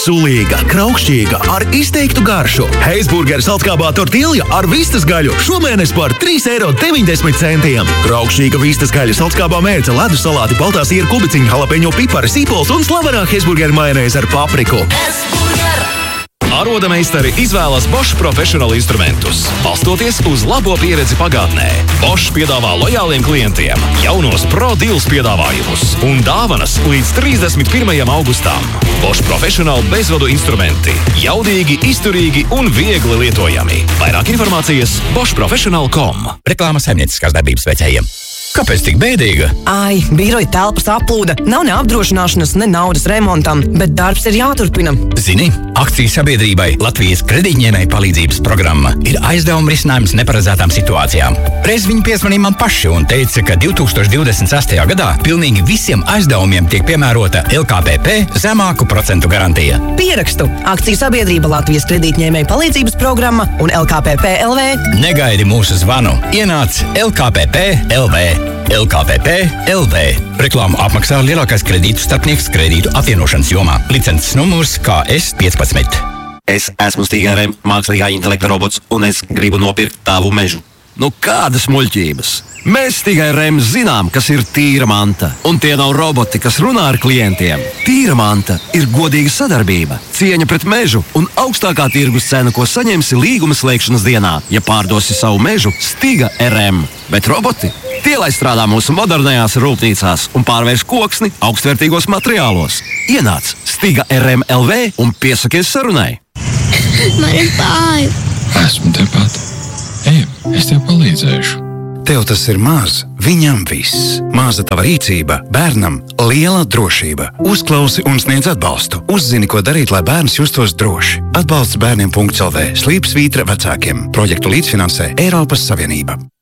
Sulīga, kraukšķīga, ar izteiktu garšu. Heisburger saltkābā tortilja ar vistas gaļu šomēnes par 3,90 €. Kraukšķīga vistas gaļa saltkābā mērce, ledus salāti, baltā sīra kubiciņa, jalapeņo pipari, sīpols un slavenā Heisburger majonēze ar papriku. Arodameistari izvēlas Bosch Professional instrumentus, balstoties uz labo pieredzi pagātnē. Bosch piedāvā lojāliem klientiem jaunos Pro Deals piedāvājumus un dāvanas līdz 31. augustam. Bosch Professional bezvadu instrumenti. Jaudīgi, izturīgi un viegli lietojami. Vairāk informācijas boschprofessional.com. Reklāma saimnieciskās darbības veicējiem. Kāpēc tik bēdīga? Ai, biroja telpas aplūda, nav ne apdrošināšanas, ne naudas remontam, bet darbs ir jāturpina. Zini, akciju sabiedrībai Latvijas kredītņēmēju palīdzības programma ir aizdevuma risinājums neparedzētām situācijām. Reiz viņi piezvanīja man paši un teica, ka 2028. gadā pilnīgi visiem aizdevumiem tiek piemērota LKPP zemāku procentu garantija. Pierakstu akciju sabiedrība Latvijas kredītņēmēju palīdzības programma un LKPP LV. Negaidi mūsu zvanu. Ienāc LKPP LV. LKPP LV. Reklāmu apmaksā lielākais kredītu starpnieks kredītu apvienošanas jomā. Licences numurs KS15. Es esmu Stīga mākslīgā intelekta robots, un es gribu nopirkt tavu mežu. Nu, kādas muļķības? Mēs tikai zinām, kas ir tīra manta. Un tie nav roboti, kas runā ar klientiem. Tīra manta ir godīga sadarbība, cieņa pret mežu un augstākā tirgus cena, ko saņemsi līguma slēgšanas dienā, ja pārdosi savu mežu Stīga RM. Bet roboti, tie lai strādā mūsu modernajās rūpnīcās un pārvērš koksni augstvērtīgos materiālos. Ienāc Stīga RM LV un piesakies sarunai. Man ir bāju. Esmu tepat. Ejam, es tev palīdzēšu. Tev tas ir maz, viņam viss. Maza tava rīcība, bērnam liela drošība. Uzklausi un sniedz atbalstu. Uzzini, ko darīt, lai bērns justos droši. Atbalsts bērniem.lv. Slīpsvītra vecākiem. Projektu līdzfinansē Eiropas Savienība.